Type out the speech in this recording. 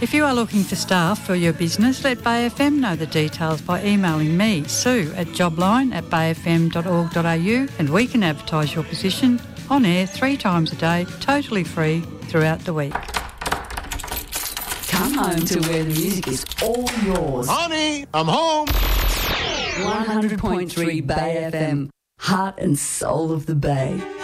If you are looking for staff for your business, let Bay FM know the details by emailing me, Sue, at jobline@bayfm.org.au, and we can advertise your position on air 3 times a day, totally free throughout the week. Come home to where the music is all yours. Honey, I'm home. 100.3 Bay FM, heart and soul of the Bay.